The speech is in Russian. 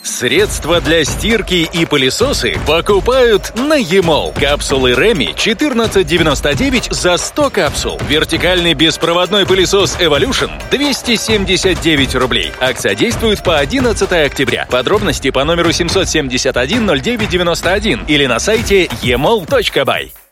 Средства для стирки и пылесосы покупают на e-mall. Капсулы Remy 14,99 за 100 капсул. Вертикальный беспроводной пылесос Evolution 279 рублей. Акция действует по 11 октября. Подробности по номеру 771 0991 или на сайте emall.by.